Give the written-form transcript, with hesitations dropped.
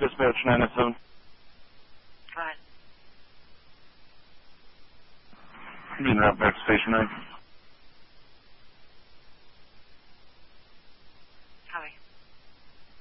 Dispatch 907. Fine. Being right back to Station 9.